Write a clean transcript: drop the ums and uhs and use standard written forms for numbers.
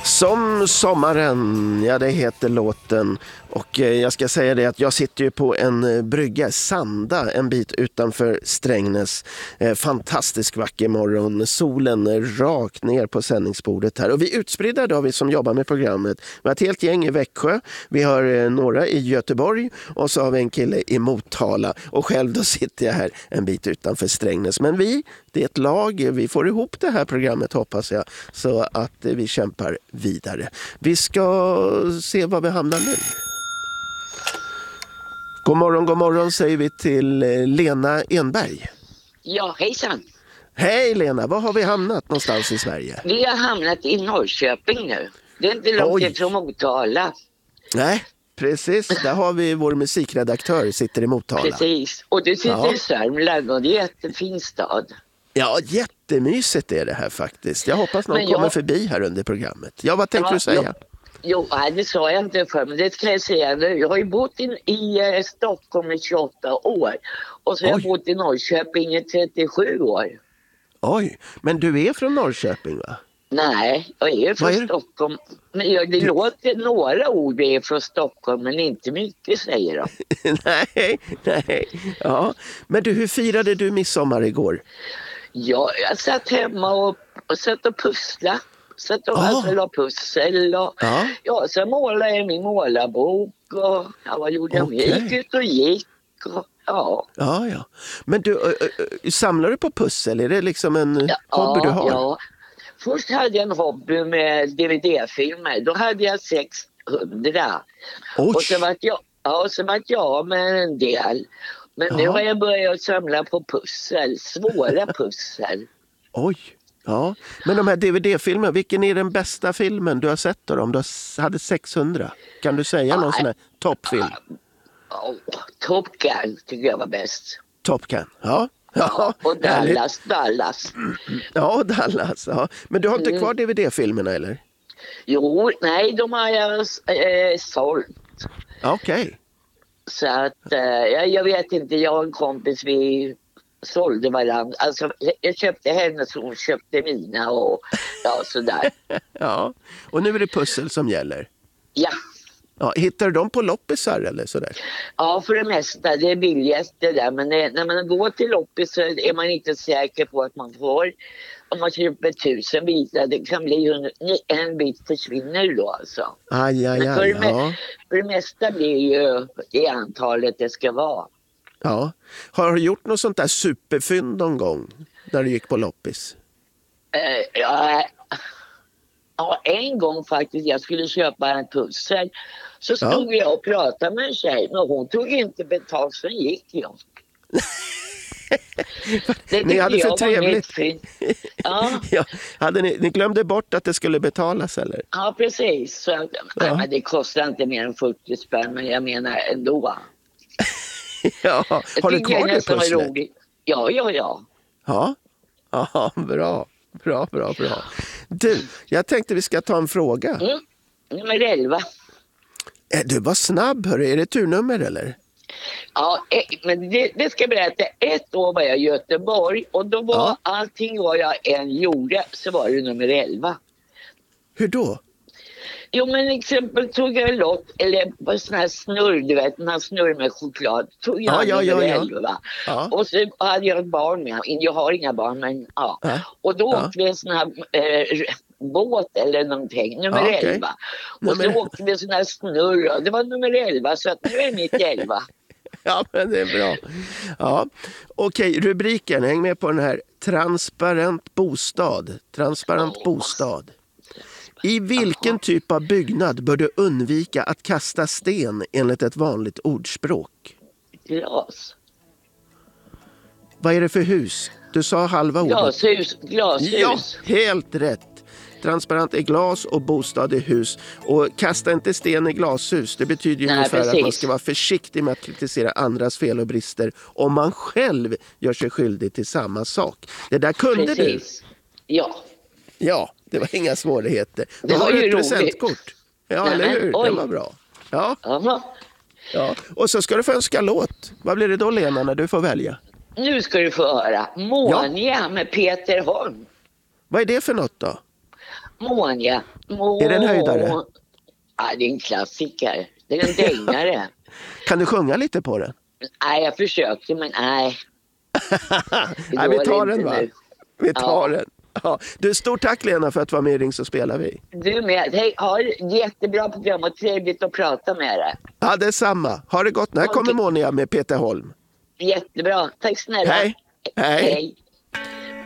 Som sommaren, ja det heter låten. Och jag ska säga det att jag sitter ju på en brygga, Sanda, en bit utanför Strängnäs. Fantastisk vacker morgon, solen är rakt ner på sändningsbordet här. Och vi är utspridda då, vi som jobbar med programmet. Vi har ett helt gäng i Växjö, vi har några i Göteborg och så har vi en kille i Motala. Och själv då sitter jag här en bit utanför Strängnäs. Men det är ett lag, vi får ihop det här programmet hoppas jag, så att vi kämpar vidare. Vi ska se var vi hamnar nu. God morgon säger vi till Lena Enberg. Ja, hejsan. Hej Lena, var har vi hamnat någonstans i Sverige? Vi har hamnat i Norrköping nu. Det är inte långt ifrån Motala. Nej, precis. Där har vi vår musikredaktör, sitter i Motala. Precis, och du sitter i Sörmland och det är en jättefin stad. Ja, jättemysigt är det här faktiskt. Jag hoppas någon kommer förbi här under programmet. Ja, vad tänkte du säga? Jo, det sa jag inte för, men det ska jag säga nu. Jag har ju bott i Stockholm i 28 år. Och så har jag bott i Norrköping i 37 år. Oj, men du är från Norrköping va? Nej, jag är från Stockholm. Men det låter några ord är från Stockholm, men inte mycket säger de. nej. Ja. Men du, hur firade du midsommar igår? Ja, jag satt hemma och satt och pusslade. Satt och la pussel och så målade jag min målarbok och vad gjorde jag med? Gick ut och gick och Ja. Men du, samlar du på pussel? Är det liksom en hobby du har? Ja. Först hade jag en hobby med DVD-filmer. Då hade jag 600. Och så vart jag med en del. Men nu har jag börjat samla på pussel. Svåra pussel. Oj. Ja, men de här DVD-filmerna, vilken är den bästa filmen du har sett då? Om du hade 600, kan du säga någon sån här toppfilm? Top Gun tycker jag var bäst. Top Gun, ja. Och Dallas. Ja, Dallas. Ja. Men du har inte kvar DVD-filmerna eller? Jo, nej, de har jag sålt. Okej. Så att jag vet inte, jag och en kompis sålde varandra. Alltså, jag köpte hennes och hon köpte mina och sådär. Ja, och nu är det pussel som gäller. Ja. Hittar du dem på loppisar eller sådär? Ja, för det mesta. Det är billigast det där. Men när man går till loppis så är man inte säker på att man får. Om man köper 1000 bitar, det kan bli en bit försvinner då alltså. Men för det mesta blir ju det antalet det ska vara. Ja. Har du gjort något sånt där superfynd någon gång när du gick på loppis? Ja, en gång faktiskt. Jag skulle köpa en pussel. Så stod jag och pratade med en tjej. Men hon tog inte betalt, så gick jag. Ni hade för trevligt. Ni glömde bort att det skulle betalas eller? Ja, precis. Så, men det kostar inte mer än 40 spänn. Men jag menar ändå. Har du kvar det pusslet? Ja. Ja, bra. Du, jag tänkte vi ska ta en fråga. Nummer 11. Du var snabb, hörru. Är det turnummer eller? Ja, men det ska jag berätta. Ett år var jag i Göteborg och då var allting vad jag än gjorde så var det nummer 11. Hur då? Jo, men exempel tog jag en lott, eller sån här snurr, du vet, man snurr med choklad. Tog jag nummer 11. Ja. Och så hade jag ett barn med. Jag har inga barn, men Och då åkte vi en sån här båt eller någonting, nummer 11. Och så åkte vi en sån här snurr, det var nummer 11, så att nu är mitt 11. Ja, men det är bra. Ja. Okej, rubriken, häng med på den här. Transparent bostad. I vilken typ av byggnad bör du undvika att kasta sten enligt ett vanligt ordspråk? Glas. Vad är det för hus? Du sa halva ordet. Glashus. Ja, helt rätt. Transparent är glas och bostad är hus. Och kasta inte sten i glashus. Det betyder ju ungefär att man ska vara försiktig med att kritisera andras fel och brister om man själv gör sig skyldig till samma sak. Det där kunde du. Ja, det var inga svårigheter. Det var ju ett presentkort. Ja, eller hur? Det var bra. Ja. Och så ska du få önska låt. Vad blir det då, Lena, när du får välja? Nu ska du få höra. Monia med Peter Holm. Vad är det för något då? Monia. Är det en höjdare? Ja, det är en klassiker. Det är en dängare. Kan du sjunga lite på den? Nej, jag försökte men nej. Nej, vi tar den va? Vi tar den. Ja. Du, stort tack Lena för att vara med i Ring så spelar vi. Du med. Hej, ha ett jättebra program och trevligt att prata med dig. Ja, det är samma. Ha det gott. När kommer Monia med Peter Holm? Jättebra. Tack snälla. Hej. Hej.